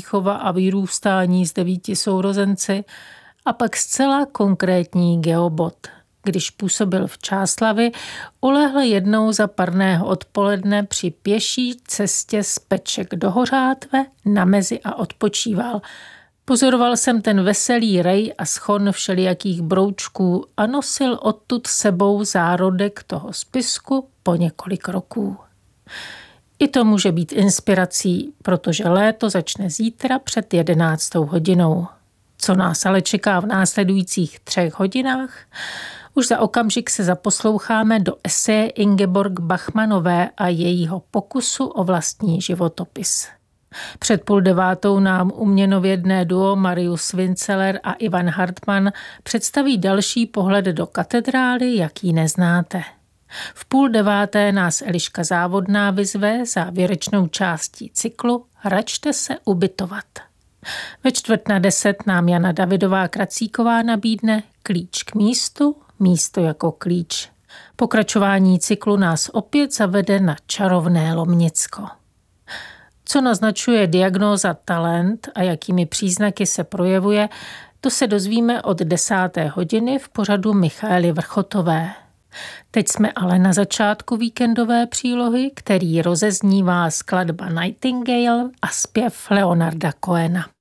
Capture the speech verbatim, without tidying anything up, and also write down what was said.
výchova a vyrůstání s devíti sourozenci a pak zcela konkrétní geobot. Když působil v Čáslavi, ulehl jednou za parného odpoledne při pěší cestě z Peček do Hořátve na Mezi a odpočíval. Pozoroval jsem ten veselý rej a schon všelijakých broučků a nosil odtud sebou zárodek toho spisku po několik roků. I to může být inspirací, protože léto začne zítra před jedenáctou hodinou. Co nás ale čeká v následujících třech hodinách? Už za okamžik se zaposloucháme do eseje Ingeborg Bachmannové a jejího pokusu o vlastní životopis. Před půl devátou nám uměnovědné duo Marius Vinceler a Ivan Hartmann představí další pohled do katedrály, jaký neznáte. V půl deváté nás Eliška Závodná vyzve závěrečnou částí cyklu Račte se ubytovat. Ve čtvrt na deset nám Jana Davidová Kracíková nabídne Klíč k místu, místo jako klíč. Pokračování cyklu nás opět zavede na čarovné Lomnicko. Co naznačuje diagnóza talent a jakými příznaky se projevuje, to se dozvíme od desáté hodiny v pořadu Michaely Vrchotové. Teď jsme ale na začátku víkendové přílohy, který rozeznívá skladba Nightingale a zpěv Leonarda Cohena.